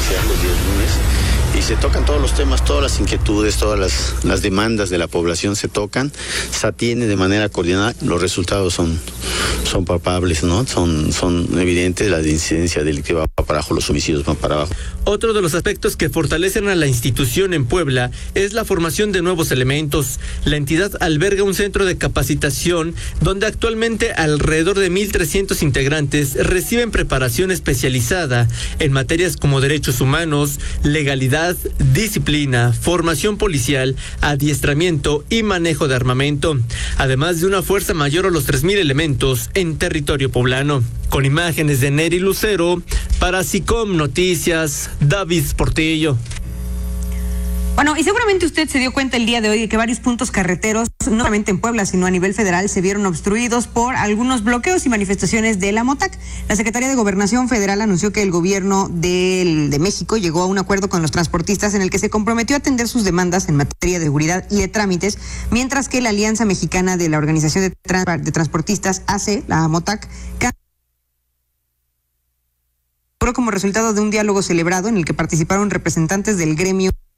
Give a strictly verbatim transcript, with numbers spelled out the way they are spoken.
presencial los días lunes y se tocan todos los temas, todas las inquietudes, todas las, las demandas de la población se tocan, se atiende de manera coordinada, los resultados son, son palpables, ¿no? Son, son evidentes, la incidencia delictiva va para abajo, los homicidios van para abajo. Otro de los aspectos que fortalecen a la institución en Puebla es la formación de nuevos elementos. La entidad alberga un centro de capacitación donde actualmente alrededor de mil trescientos integrantes reciben preparación especializada en materias como derechos humanos, legalidad, disciplina, formación policial, adiestramiento y manejo de armamento, además de una fuerza mayor a los tres mil elementos en territorio poblano. Con imágenes de Neri Lucero, para SICOM Noticias, David Portillo. Bueno, y seguramente usted se dio cuenta el día de hoy de que varios puntos carreteros, no solamente en Puebla, sino a nivel federal, se vieron obstruidos por algunos bloqueos y manifestaciones de la MOTAC. La Secretaría de Gobernación Federal anunció que el gobierno del, de México llegó a un acuerdo con los transportistas en el que se comprometió a atender sus demandas en materia de seguridad y de trámites, mientras que la Alianza Mexicana de la Organización de, Trans- de Transportistas, A C E, la MOTAC, como resultado de un diálogo celebrado en el que participaron representantes del gremio